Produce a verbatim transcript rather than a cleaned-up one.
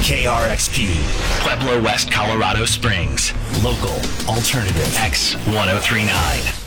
K R X P, Pueblo West, Colorado Springs. Local, alternative, X ten thirty-nine.